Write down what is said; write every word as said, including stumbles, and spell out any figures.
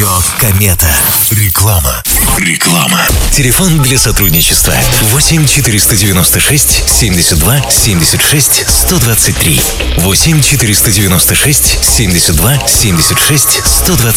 Радио Комета. Реклама. Реклама. Телефон для сотрудничества восемь четыреста девяносто шесть семьдесят два семьдесят шесть сто двадцать три. восемь четыреста девяносто шесть семьдесят два семьдесят шесть сто двадцать три.